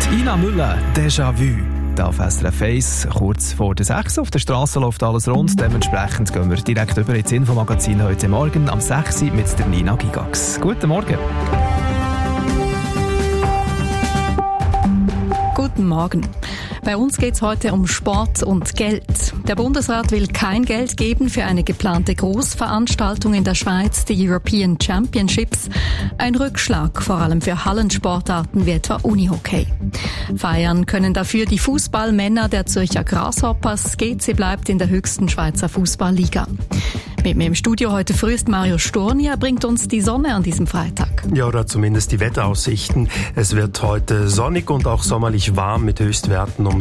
Ina Müller, Déjà-vu. Da auf SRF 1, kurz vor der 6 auf der Straße läuft alles rund. Dementsprechend gehen wir direkt über ins Infomagazin heute Morgen am 6 mit der Nina Gigax. Guten Morgen. Guten Morgen. Bei uns geht es heute um Sport und Geld. Der Bundesrat will kein Geld geben für eine geplante Großveranstaltung in der Schweiz, die European Championships. Ein Rückschlag, vor allem für Hallensportarten wie etwa Unihockey. Feiern können dafür die Fußballmänner der Zürcher Grasshoppers. GC bleibt in der höchsten Schweizer Fußballliga. Mit mir im Studio heute früh ist Mario Storni. Er bringt uns die Sonne an diesem Freitag. Ja, oder zumindest die Wetteraussichten. Es wird heute sonnig und auch sommerlich warm mit Höchstwerten um